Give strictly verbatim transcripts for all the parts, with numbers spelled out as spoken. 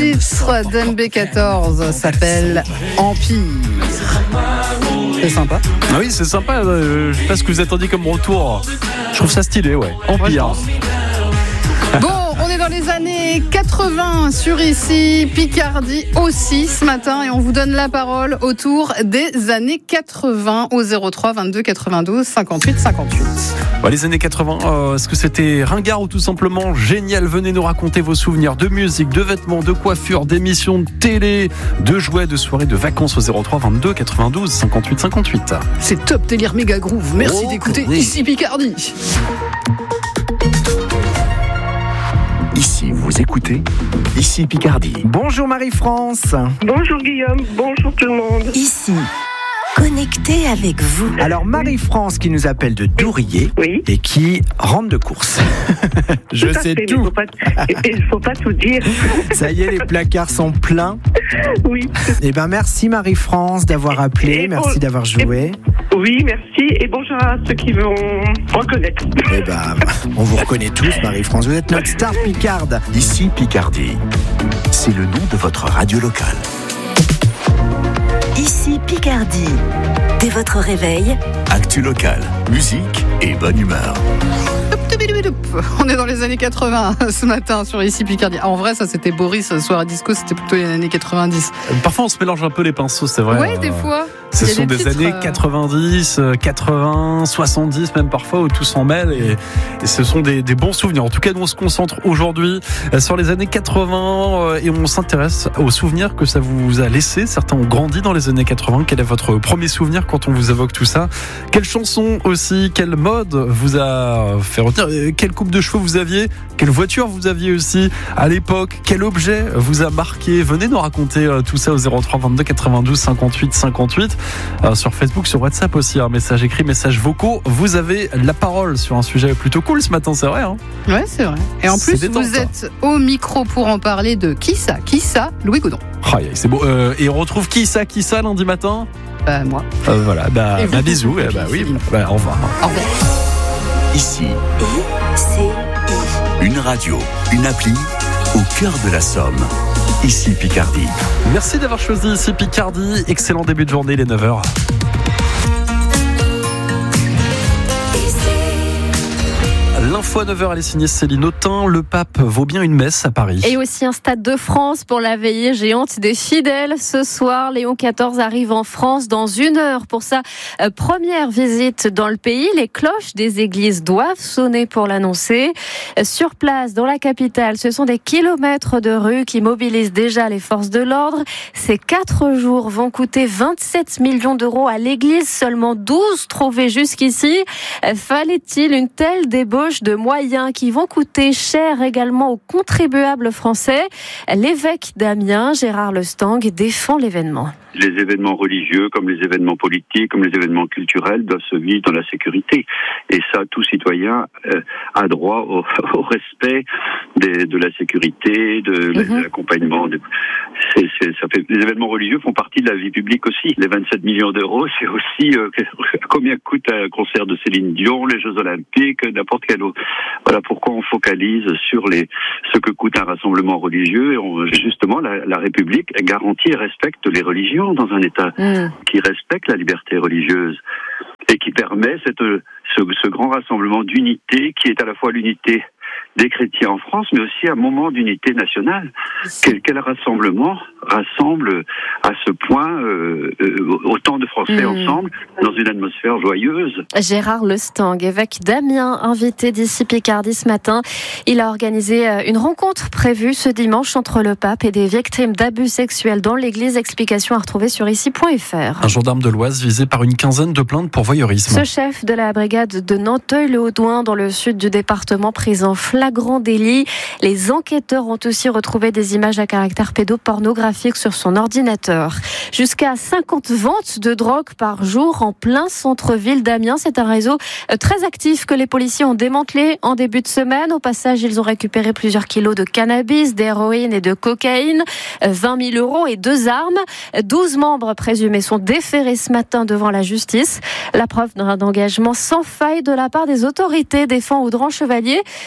titre d'M B quatorze s'appelle Empire. C'est sympa. Ah oui, c'est sympa. Euh, je sais pas ce que vous attendiez comme retour. Je trouve ça stylé, ouais. Empire. Bon, on est dans les années quatre-vingts sur ici, Picardie aussi ce matin, et on vous donne la parole autour des années quatre-vingts au zéro trois vingt-deux quatre-vingt-douze cinquante-huit cinquante-huit. Bah, les années quatre-vingts, euh, est-ce que c'était ringard ou tout simplement génial? Venez nous raconter vos souvenirs de musique, de vêtements, de coiffure, d'émissions de télé, de jouets, de soirées, de vacances au zéro trois vingt-deux quatre-vingt-douze cinquante-huit cinquante-huit. C'est Top Délire Méga Groove. Merci oh, d'écouter oui. Ici Picardie. Ici, vous écoutez Ici Picardie. Bonjour Marie-France. Bonjour Guillaume, bonjour tout le monde. Ici, connecté avec vous. Alors Marie-France qui nous appelle de Dourier oui. et qui rentre de course. Je tout sais fait, tout. Il ne faut pas tout dire. Ça y est, les placards sont pleins. Oui. Eh ben merci Marie-France d'avoir appelé, et merci bon, d'avoir joué. Et, oui, merci et bonjour à ceux qui vont reconnaître. Eh ben, on vous reconnaît tous Marie-France, vous êtes notre star picarde. Ici Picardie, c'est le nom de votre radio locale. Ici Picardie, dès votre réveil, actu locale, musique et bonne humeur. On est dans les années quatre-vingts ce matin sur Ici Picardie. En vrai, ça c'était Boris, soirée disco, c'était plutôt les années quatre-vingt-dix. Parfois on se mélange un peu les pinceaux, c'est vrai. Ouais, des fois. Ce sont des, des titres, années quatre-vingt-dix, quatre-vingts, soixante-dix même parfois où tout s'en mêle et, et ce sont des, des bons souvenirs. En tout cas, nous on se concentre aujourd'hui sur les années quatre-vingts et on s'intéresse aux souvenirs que ça vous a laissé. Certains ont grandi dans les années quatre-vingts. Quel est votre premier souvenir quand on vous évoque tout ça? Quelle chanson aussi? Quelle mode vous a fait retenir? Quelle coupe de cheveux vous aviez? Quelle voiture vous aviez aussi à l'époque? Quel objet vous a marqué? Venez nous raconter tout ça au zéro trois vingt-deux quatre-vingt-douze cinquante-huit cinquante-huit. Euh, sur Facebook, sur WhatsApp aussi, un message écrit, message vocaux. Vous avez la parole sur un sujet plutôt cool ce matin, c'est vrai hein? Ouais, c'est vrai. Et en plus, détente, vous êtes au micro pour en parler de qui ça? Qui ça? Louis Gaudon. Oh, c'est beau. Euh, et on retrouve qui ça? Qui ça lundi matin? Bah, moi. Euh, voilà, bah, bah vous, bisous. Eh bah, oui, bah, au revoir. Au revoir. Ici, I-C-I. Une radio, une appli au cœur de la Somme. Ici Picardie. Merci d'avoir choisi Ici Picardie. Excellent début de journée, il est neuf heures. L'info à neuf heures, elle est signée Céline Autain. Le pape vaut bien une messe à Paris. Et aussi un stade de France pour la veillée géante des fidèles. Ce soir, Léon quatorze arrive en France dans une heure pour sa première visite dans le pays. Les cloches des églises doivent sonner pour l'annoncer. Sur place, dans la capitale, ce sont des kilomètres de rues qui mobilisent déjà les forces de l'ordre. Ces quatre jours vont coûter vingt-sept millions d'euros à l'église, seulement douze trouvés jusqu'ici. Fallait-il une telle débauche de moyens qui vont coûter cher également aux contribuables français? L'évêque d'Amiens, Gérard Lestang, défend l'événement. Les événements religieux, comme les événements politiques, comme les événements culturels, doivent se vivre dans la sécurité. Et ça, tout citoyen euh, a droit au, au respect des, de la sécurité, de, mm-hmm. de l'accompagnement. De, c'est, c'est, ça fait, les événements religieux font partie de la vie publique aussi. Les vingt-sept millions d'euros, c'est aussi euh, combien coûte un concert de Céline Dion, les Jeux Olympiques, n'importe quel autre. Voilà pourquoi on focalise sur les ce que coûte un rassemblement religieux. Et on, justement, la, la République garantit et respecte les religions dans un État mmh. qui respecte la liberté religieuse et qui permet cette, ce, ce grand rassemblement d'unité qui est à la fois l'unité des chrétiens en France, mais aussi un moment d'unité nationale. Quel, quel rassemblement rassemble à ce point euh, euh, autant de Français mmh. ensemble dans une atmosphère joyeuse. Gérard Lestang, évêque d'Amiens, invité d'Ici Picardie ce matin. Il a organisé une rencontre prévue ce dimanche entre le pape et des victimes d'abus sexuels dans l'église. Explication à retrouver sur ici point f r. Un gendarme de l'Oise visé par une quinzaine de plaintes pour voyeurisme. Ce chef de la brigade de Nanteuil-le-Haudouin dans le sud du département pris en flagrant délit. Les enquêteurs ont aussi retrouvé des images à caractère pédopornographique sur son ordinateur. Jusqu'à cinquante ventes de drogue par jour en plein centre-ville d'Amiens. C'est un réseau très actif que les policiers ont démantelé en début de semaine. Au passage, ils ont récupéré plusieurs kilos de cannabis, d'héroïne et de cocaïne, vingt mille euros et deux armes. douze membres présumés sont déférés ce matin devant la justice. La preuve d'un engagement sans faille de la part des autorités, défend Audran Chevalier,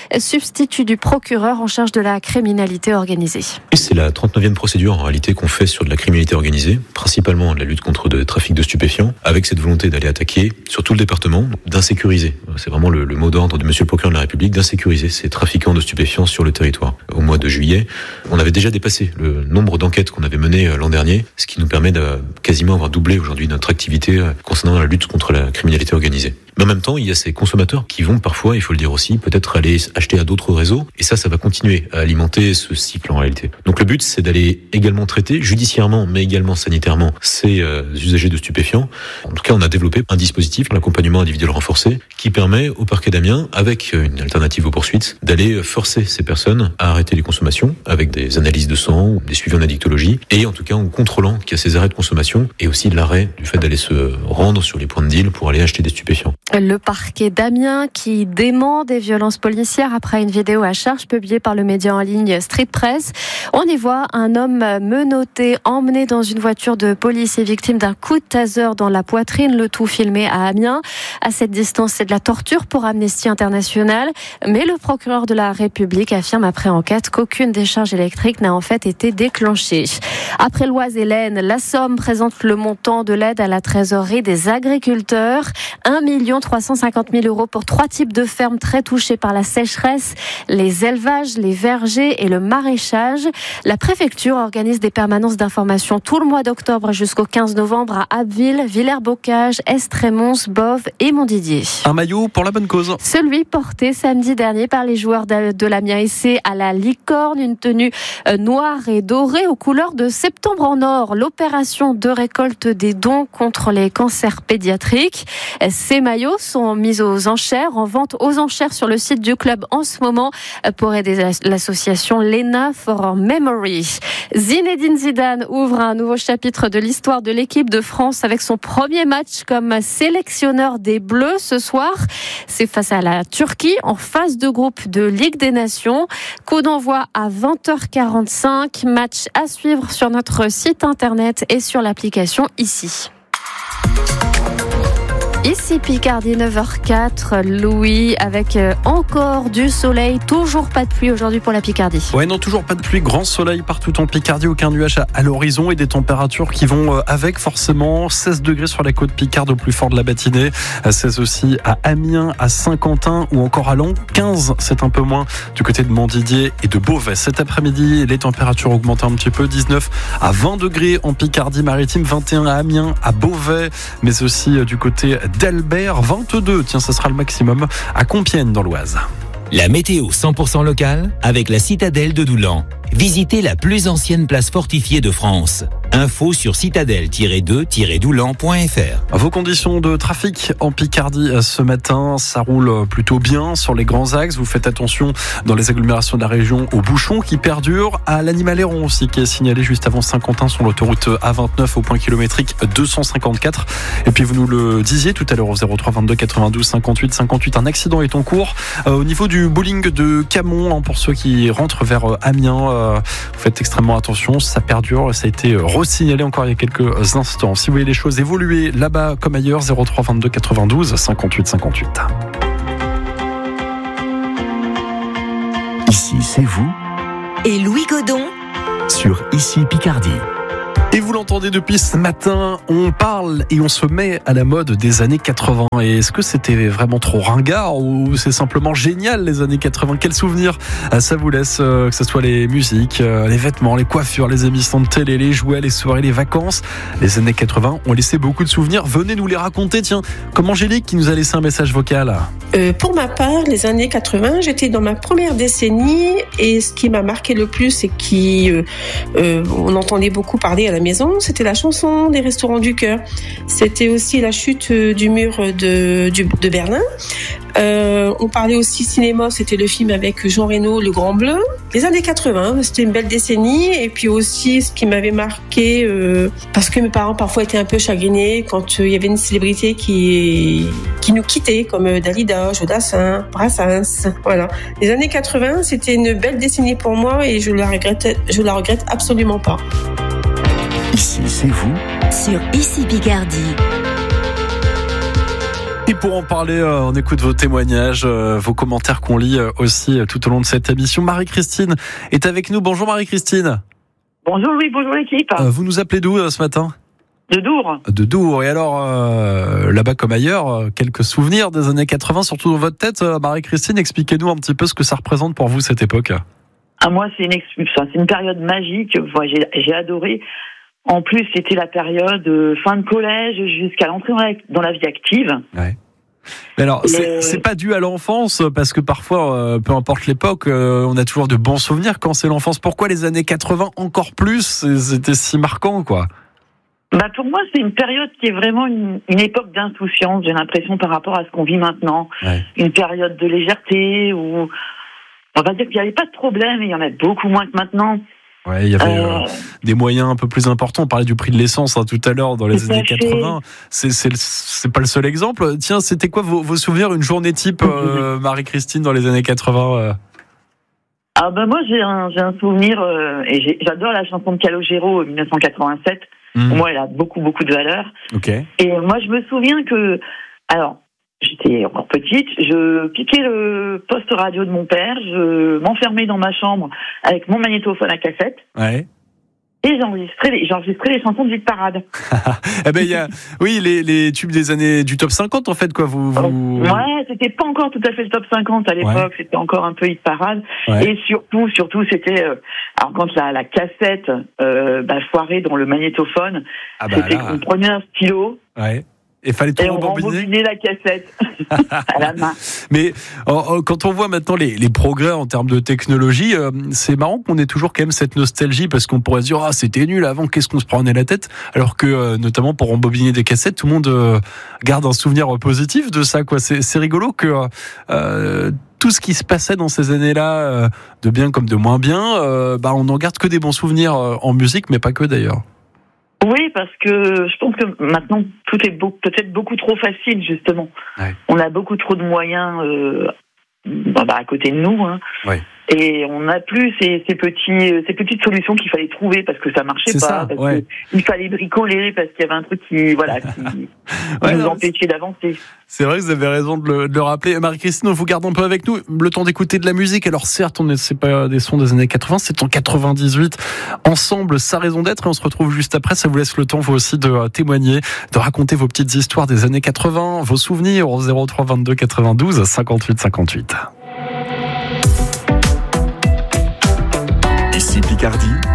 substitut du procureur en charge de la criminalité organisée. C'est la trente-neuvième procédure en réalité qu'on fait sur de la criminalité organisée, principalement de la lutte contre le trafic de stupéfiants, avec cette volonté d'aller attaquer sur tout le département, d'insécuriser. C'est vraiment le, le mot d'ordre de Monsieur le procureur de la République, d'insécuriser ces trafiquants de stupéfiants sur le territoire. Au mois de juillet, on avait déjà dépassé le nombre d'enquêtes qu'on avait menées l'an dernier, ce qui nous permet de quasiment avoir doublé aujourd'hui notre activité concernant la lutte contre la criminalité organisée. Mais en même temps, il y a ces consommateurs qui vont parfois, il faut le dire aussi, peut-être aller acheter à d'autres réseaux. Et ça, ça va continuer à alimenter ce cycle en réalité. Donc le but, c'est d'aller également traiter judiciairement, mais également sanitairement, ces euh, usagers de stupéfiants. En tout cas, on a développé un dispositif, l'accompagnement individuel renforcé, qui permet au parquet d'Amiens, avec une alternative aux poursuites, d'aller forcer ces personnes à arrêter les consommations, avec des analyses de sang ou des suivis en addictologie, et en tout cas en contrôlant qu'il y a ces arrêts de consommation, et aussi l'arrêt du fait d'aller se rendre sur les points de deal pour aller acheter des stupéfiants. Le parquet d'Amiens qui dément des violences policières après une vidéo à charge publiée par le média en ligne Street Press. On y voit un homme menotté, emmené dans une voiture de police et victime d'un coup de taser dans la poitrine, le tout filmé à Amiens. À cette distance, c'est de la torture pour Amnesty International, mais le procureur de la République affirme après enquête qu'aucune décharge électrique n'a en fait été déclenchée. Après l'Oise et l'Aisne, la Somme présente le montant de l'aide à la trésorerie des agriculteurs. un million trois cent cinquante mille euros pour trois types de fermes très touchées par la sécheresse, les élevages, les vergers et le maraîchage. La préfecture organise des permanences d'information tout le mois d'octobre jusqu'au quinze novembre à Abbeville, Villers-Bocage, Estrémons, Boves et Montdidier. Un maillot pour la bonne cause. Celui porté samedi dernier par les joueurs de l'Amiens S C à la Licorne, une tenue noire et dorée aux couleurs de Septembre en Or, l'opération de récolte des dons contre les cancers pédiatriques. Ces maillots sont mis aux enchères, en vente aux enchères sur le site du club en ce moment pour aider l'association Lena for Memory. Zinedine Zidane ouvre un nouveau chapitre de l'histoire de l'équipe de France avec son premier match comme sélectionneur des Bleus ce soir. C'est face à la Turquie en phase de groupe de Ligue des Nations. Coup d'envoi à vingt heures quarante-cinq. Match à suivre sur notre site internet et sur l'application ici. Ici Picardie, neuf heures quatre, Louis, avec encore du soleil, toujours pas de pluie aujourd'hui pour la Picardie. Ouais, non, toujours pas de pluie, grand soleil partout en Picardie, aucun nuage à, à l'horizon et des températures qui vont avec forcément seize degrés sur la côte Picarde au plus fort de la matinée, seize aussi à Amiens, à Saint-Quentin ou encore à Langres, quinze, c'est un peu moins du côté de Montdidier et de Beauvais. Cet après-midi, les températures augmentent un petit peu, dix-neuf à vingt degrés en Picardie-Maritime, vingt et un à Amiens, à Beauvais, mais aussi du côté d'Albert, vingt-deux, tiens, ça sera le maximum à Compiègne dans l'Oise. La météo cent pour cent locale avec la citadelle de Doulan. Visitez la plus ancienne place fortifiée de France. Info sur citadelle tiret deux tiret doulan point f r. Vos conditions de trafic en Picardie ce matin, ça roule plutôt bien sur les grands axes. Vous faites attention dans les agglomérations de la région aux bouchons qui perdurent, à l'Animaléron aussi qui est signalé juste avant Saint-Quentin sur l'autoroute A vingt-neuf au point kilométrique deux cent cinquante-quatre. Et puis vous nous le disiez tout à l'heure au zéro trois vingt-deux quatre-vingt-douze cinquante-huit cinquante-huit, un accident est en cours euh, au niveau du bowling de Camon, hein, pour ceux qui rentrent vers euh, Amiens. Euh, vous faites extrêmement attention, ça perdure, ça a été re-signalé encore il y a quelques instants. Si vous voyez les choses évoluer là-bas comme ailleurs, zéro trois vingt-deux quatre-vingt-douze cinquante-huit cinquante-huit. Ici, c'est vous. Et Louis Godon Sur Ici Picardie. Et vous l'entendez depuis ce matin, on parle et on se met à la mode des années quatre-vingts. Et est-ce que c'était vraiment trop ringard ou c'est simplement génial les années quatre-vingts? Quel souvenir ça vous laisse, que ce soit les musiques, les vêtements, les coiffures, les émissions de télé, les jouets, les soirées, les vacances. Les années quatre-vingts ont laissé beaucoup de souvenirs. Venez nous les raconter, tiens, comme Angélique qui nous a laissé un message vocal. Euh, pour ma part, les années quatre-vingts, j'étais dans ma première décennie et ce qui m'a marqué le plus et qui euh, euh, on entendait beaucoup parler à la maison, c'était la chanson des Restaurants du Cœur. C'était aussi la chute du mur de, du, de Berlin. Euh, on parlait aussi cinéma, c'était le film avec Jean Reno, Le Grand Bleu. Les années quatre-vingts, c'était une belle décennie. Et puis aussi, ce qui m'avait marqué, euh, parce que mes parents parfois étaient un peu chagrinés quand il euh, y avait une célébrité qui, qui nous quittait, comme Dalida, Jodassin, Brassens. Voilà. Les années quatre-vingts, c'était une belle décennie pour moi et je la regrette, je la regrette absolument pas. Ici, c'est vous. Sur Ici Picardie. Et pour en parler, euh, on écoute vos témoignages, euh, vos commentaires qu'on lit euh, aussi euh, tout au long de cette émission. Marie-Christine est avec nous. Bonjour Marie-Christine. Bonjour Louis, bonjour l'équipe. Euh, vous nous appelez d'où euh, ce matin ? De Dour. De Dour. Et alors, euh, là-bas comme ailleurs, euh, quelques souvenirs des années quatre-vingts, surtout dans votre tête. Euh, Marie-Christine, expliquez-nous un petit peu ce que ça représente pour vous cette époque. Ah, moi, c'est une, c'est une période magique. Moi, j'ai, j'ai adoré. En plus, c'était la période euh, fin de collège jusqu'à l'entrée dans la, dans la vie active. Ouais. Mais alors, c'est, euh... c'est pas dû à l'enfance, parce que parfois, euh, peu importe l'époque, euh, on a toujours de bons souvenirs quand c'est l'enfance. Pourquoi les années quatre-vingts encore plus, c'était si marquant, quoi ? Bah pour moi, c'est une période qui est vraiment une, une époque d'insouciance, j'ai l'impression, par rapport à ce qu'on vit maintenant. Ouais. Une période de légèreté où on va dire qu'il n'y avait pas de problème, et il y en a beaucoup moins que maintenant. Ouais, il y avait euh... euh, des moyens un peu plus importants. On parlait du prix de l'essence hein, tout à l'heure dans les Tout à années fait. quatre-vingts. C'est, c'est, c'est pas le seul exemple. Tiens, c'était quoi vos, vos souvenirs, une journée type, euh, Marie-Christine, dans les années quatre-vingts euh... Ah ben moi, j'ai un, j'ai un souvenir, euh, et j'ai, j'adore la chanson de Calogero, mille neuf cent quatre-vingt-sept. Mmh. Pour moi, elle a beaucoup, beaucoup de valeur. Okay. Et moi, je me souviens que... Alors, j'étais encore petite, je piquais le poste radio de mon père, je m'enfermais dans ma chambre avec mon magnétophone à cassette. Ouais. Et j'enregistrais les, j'enregistrais les chansons de Hit Parade. Eh ben, il y a, oui, les, les tubes des années, du top cinquante, en fait, quoi, vous, vous... Ouais, c'était pas encore tout à fait le top cinquante à l'époque, ouais. C'était encore un peu Hit Parade. Ouais. Et surtout, surtout, c'était, euh, alors quand la, la cassette, euh, bah, foirait dans le magnétophone, ah bah c'était là. Qu'on prenait un stylo. Ouais. Et fallait tout rembobiner. rembobiner la cassette à la main. Mais euh, quand on voit maintenant les, les progrès en termes de technologie, euh, c'est marrant qu'on ait toujours quand même cette nostalgie, parce qu'on pourrait se dire ah c'était nul avant, qu'est-ce qu'on se prenait la tête, alors que euh, notamment pour rembobiner des cassettes, tout le monde euh, garde un souvenir positif de ça, quoi. C'est, c'est rigolo que euh, tout ce qui se passait dans ces années-là, euh, de bien comme de moins bien, euh, bah on n'en garde que des bons souvenirs euh, en musique, mais pas que d'ailleurs. Oui, parce que je pense que maintenant, tout est beau, peut-être beaucoup trop facile, justement. Ouais. On a beaucoup trop de moyens euh, bah, bah, à côté de nous. Hein. Ouais. Et on n'a plus ces, ces, petits, ces petites solutions qu'il fallait trouver parce que ça marchait c'est pas. Ça, parce ouais. qu'il fallait bricoler, parce qu'il y avait un truc qui, voilà, qui ouais, nous non, empêchait d'avancer. C'est vrai que vous avez raison de le, de le rappeler. Marie-Christine, on vous garde un peu avec nous. Le temps d'écouter de la musique. Alors certes, on est, c'est pas des sons des années quatre-vingts, c'est en quatre-vingt-dix-huit. Ensemble, sa raison d'être. Et on se retrouve juste après. Ça vous laisse le temps, vous aussi, de témoigner, de raconter vos petites histoires des années quatre-vingts, vos souvenirs au zéro trois vingt-deux quatre-vingt-douze cinquante-huit cinquante-huit. Ici Picardie,